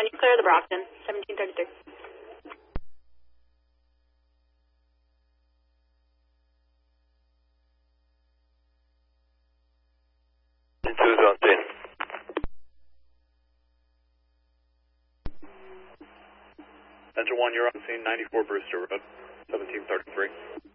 1, you clear the Brockton, 1733. Zone 10. Engine 1, you're on scene, 94 Brewster Road, 1733.